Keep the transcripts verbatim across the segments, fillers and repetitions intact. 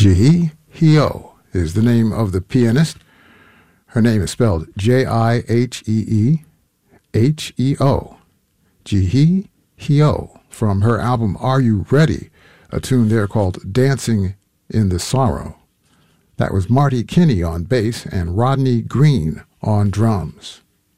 Jihee Heo is the name of the pianist. Her name is spelled J I H E E H E O. Jihee Heo, from her album Are You Ready? A tune there called Dancing in the Sorrow. That was Marty Kinney on bass and Rodney Green on drums.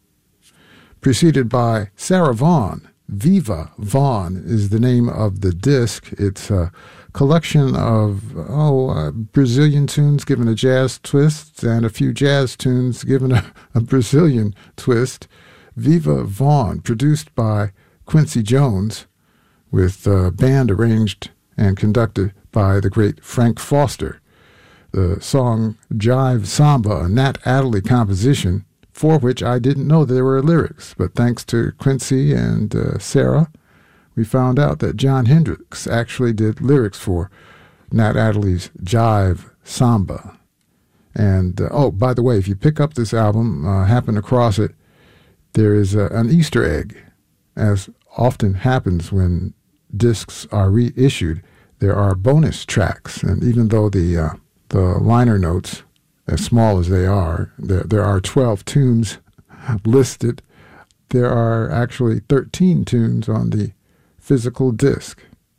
Preceded by Sarah Vaughan. Viva Vaughan is the name of the disc. It's a collection of oh uh, Brazilian tunes given a jazz twist and a few jazz tunes given a, a Brazilian twist. Viva Vaughan, produced by Quincy Jones, with a band arranged and conducted by the great Frank Foster. The song Jive Samba, a Nat Adderley composition, for which I didn't know there were lyrics, but thanks to Quincy and uh, Sarah, we found out that John Hendricks actually did lyrics for Nat Adderley's Jive Samba. And, uh, oh, by the way, if you pick up this album, uh, happen across it, there is uh, an Easter egg. As often happens when discs are reissued, there are bonus tracks, and even though the uh, the liner notes, as small as they are, there, there are twelve tunes listed. There are actually thirteen tunes on the physical disc.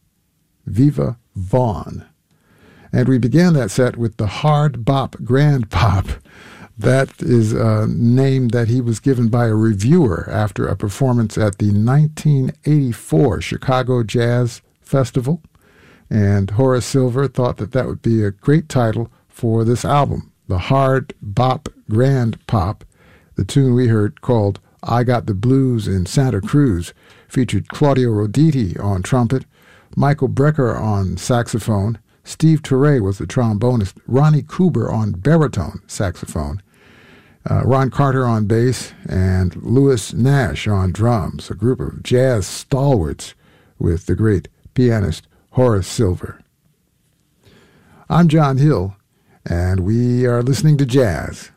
Viva Vaughan. And we began that set with the Hard Bop Grand Pop. That is a name that he was given by a reviewer after a performance at the nineteen eighty-four Chicago Jazz Festival. And Horace Silver thought that that would be a great title for this album, the Hard Bop Grand Pop. The tune we heard, called I Got the Blues in Santa Cruz, featured Claudio Roditi on trumpet, Michael Brecker on saxophone, Steve Turre was the trombonist, Ronnie Cooper on baritone saxophone, uh, Ron Carter on bass, and Louis Nash on drums, a group of jazz stalwarts with the great pianist Horace Silver. I'm John Hill, and we are listening to jazz.